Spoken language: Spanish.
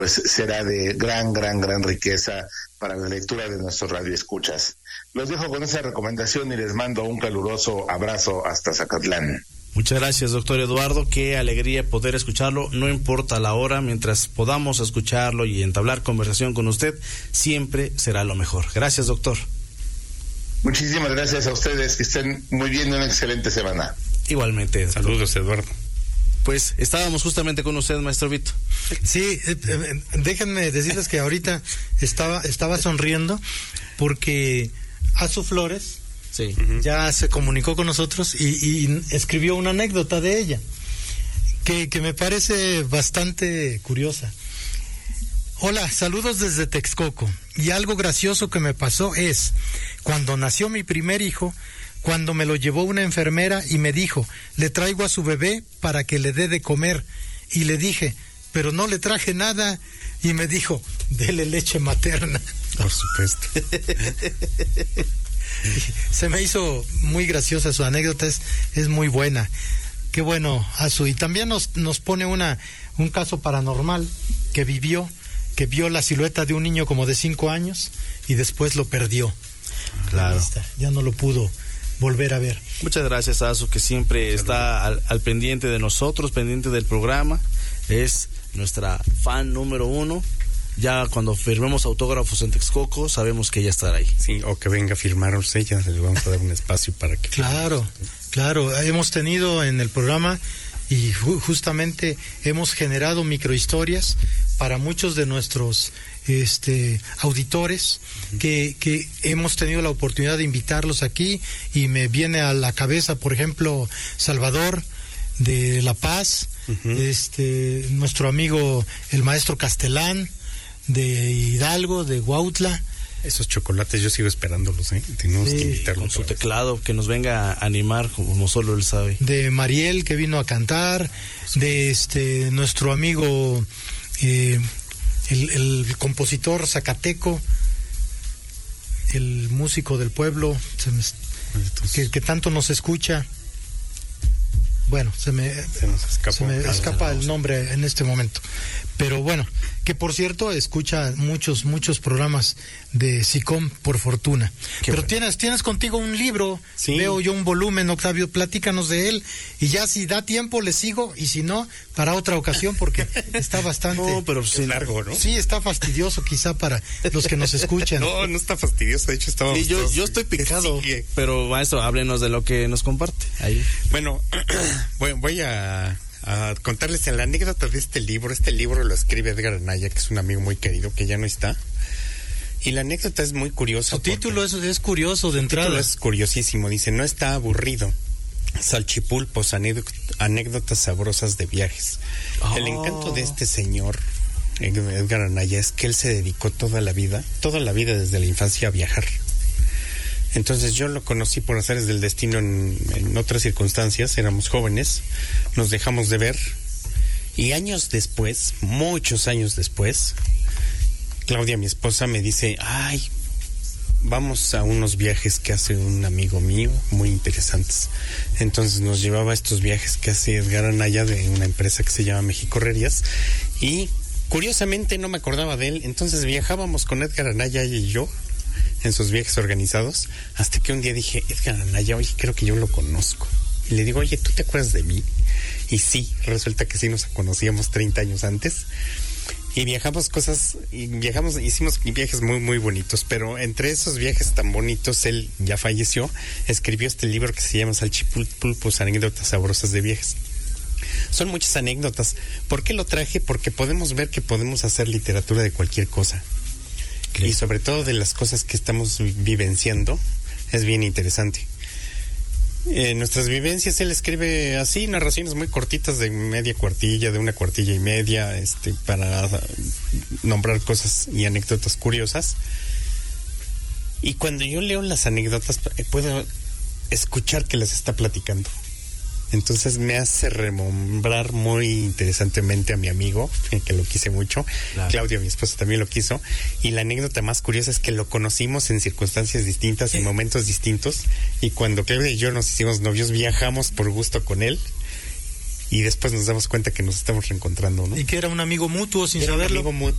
pues será de gran riqueza para la lectura de nuestros radioescuchas. Los dejo con esa recomendación y les mando un caluroso abrazo hasta Zacatlán. Muchas gracias, doctor Eduardo. Qué alegría poder escucharlo. No importa la hora, mientras podamos escucharlo y entablar conversación con usted, siempre será lo mejor. Gracias, doctor. Muchísimas gracias a ustedes. Que estén muy bien y una excelente semana. Igualmente, doctor. Saludos, Eduardo. Pues estábamos justamente con usted, maestro Vito. Sí, déjenme decirles que ahorita estaba sonriendo porque Azu Flores sí. ya se comunicó con nosotros y escribió una anécdota de ella que me parece bastante curiosa. Hola, saludos desde Texcoco. Y algo gracioso que me pasó es, cuando nació mi primer hijo, cuando me lo llevó una enfermera y me dijo, le traigo a su bebé para que le dé de comer. Y le dije, pero no le traje nada. Y me dijo, dele leche materna. Por supuesto. Se me hizo muy graciosa su anécdota, es muy buena. Qué bueno, Azu. Y también nos pone un caso paranormal que vio la silueta de un niño como de 5 años y después lo perdió. Claro. Ya no lo pudo volver a ver. Muchas gracias, Azu, que siempre está al pendiente de nosotros, pendiente del programa. Es nuestra fan número 1. Ya cuando firmemos autógrafos en Texcoco, sabemos que ella estará ahí. Sí, o que venga a firmarlos ella, les vamos a dar un espacio para que... Claro, hemos tenido en el programa y justamente hemos generado microhistorias para muchos de nuestros auditores que hemos tenido la oportunidad de invitarlos aquí, y me viene a la cabeza, por ejemplo, Salvador de La Paz, nuestro amigo el maestro Castelán de Hidalgo, de Huautla. Esos chocolates yo sigo esperándolos, tenemos que invitarlos. Con su teclado, que nos venga a animar como solo él sabe. De Mariel, que vino a cantar, de nuestro amigo el compositor zacateco, el músico del pueblo, que tanto nos escucha. Bueno, se me escapa el nombre en este momento. Pero bueno, que por cierto escucha muchos programas de SICOM, por fortuna. Qué Pero bueno. tienes contigo un libro, sí. Veo yo un volumen, Octavio, platícanos de él, y ya si da tiempo le sigo, y si no, para otra ocasión, porque está bastante... No, pero es largo, ¿no? Sí, está fastidioso quizá para los que nos escuchan. No está fastidioso, de hecho estamos... Sí, yo estoy picado, pero maestro, háblenos de lo que nos comparte. Ahí. Bueno, voy a contarles la anécdota de este libro. Este libro lo escribe Edgar Anaya, que es un amigo muy querido que ya no está. Y la anécdota es muy curiosa. Su título es curioso de entrada. El título es curiosísimo. Dice, no está aburrido. Salchipulpos, anécdotas sabrosas de viajes. Oh. El encanto de este señor, Edgar Anaya, es que él se dedicó toda la vida desde la infancia a viajar. Entonces yo lo conocí por azares del destino en otras circunstancias, éramos jóvenes, nos dejamos de ver, y años después, muchos años después, Claudia, mi esposa, me dice, vamos a unos viajes que hace un amigo mío, muy interesantes. Entonces nos llevaba a estos viajes que hace Edgar Anaya de una empresa que se llama Mexicorrerías, y curiosamente no me acordaba de él. Entonces viajábamos con Edgar Anaya y yo en sus viajes organizados, hasta que un día dije, Edgar Anaya, oye, creo que yo lo conozco. Y le digo, oye, ¿tú te acuerdas de mí? Y sí, resulta que sí nos conocíamos 30 años antes. Y hicimos viajes muy, muy bonitos, pero entre esos viajes tan bonitos, él ya falleció, escribió este libro que se llama Salchipulpos, anécdotas sabrosas de viajes. Son muchas anécdotas. ¿Por qué lo traje? Porque podemos ver que podemos hacer literatura de cualquier cosa. Y sobre todo de las cosas que estamos vivenciando, es bien interesante. Nuestras vivencias, él escribe así, narraciones muy cortitas de media cuartilla, de una cuartilla y media, para nombrar cosas y anécdotas curiosas. Y cuando yo leo las anécdotas, puedo escuchar que las está platicando. Entonces me hace remembrar muy interesantemente a mi amigo, que lo quise mucho. Claro. Claudia, mi esposa, también lo quiso. Y la anécdota más curiosa es que lo conocimos en circunstancias distintas, en momentos distintos. Y cuando Claudia y yo nos hicimos novios, viajamos por gusto con él. Y después nos damos cuenta que nos estamos reencontrando, ¿no? Y que era un amigo mutuo sin saberlo. Un amigo mutuo.